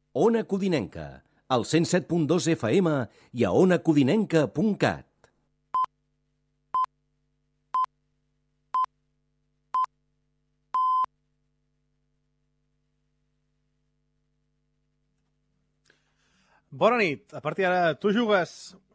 Ona Codinenca, al 107.2 FM i a onacodinenca.cat. Bona nit. A partir d'ara tu jugues